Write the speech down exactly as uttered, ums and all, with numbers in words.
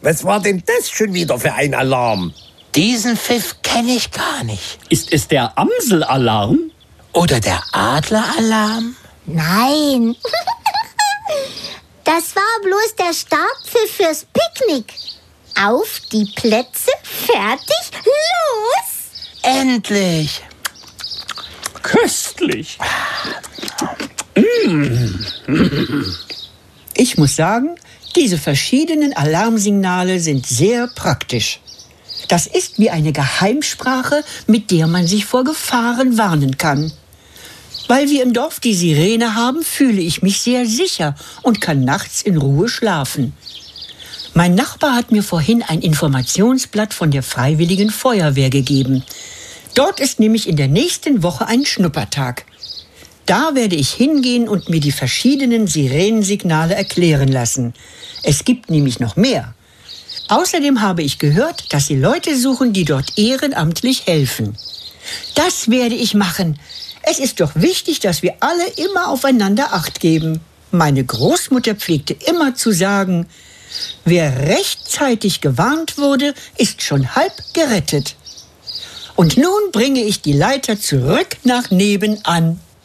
Was war denn das schon wieder für ein Alarm? Diesen Pfiff kenne ich gar nicht. Ist es der Amselalarm? Oder der Adleralarm? Nein. Das war bloß der Startpfiff fürs Picknick. Auf die Plätze, fertig, los! Endlich! Köstlich! Ich muss sagen, diese verschiedenen Alarmsignale sind sehr praktisch. Das ist wie eine Geheimsprache, mit der man sich vor Gefahren warnen kann. Weil wir im Dorf die Sirene haben, fühle ich mich sehr sicher und kann nachts in Ruhe schlafen. Mein Nachbar hat mir vorhin ein Informationsblatt von der Freiwilligen Feuerwehr gegeben. Dort ist nämlich in der nächsten Woche ein Schnuppertag. Da werde ich hingehen und mir die verschiedenen Sirenensignale erklären lassen. Es gibt nämlich noch mehr. Außerdem habe ich gehört, dass sie Leute suchen, die dort ehrenamtlich helfen. Das werde ich machen. Es ist doch wichtig, dass wir alle immer aufeinander Acht geben. Meine Großmutter pflegte immer zu sagen, wer rechtzeitig gewarnt wurde, ist schon halb gerettet. Und nun bringe ich die Leiter zurück nach nebenan.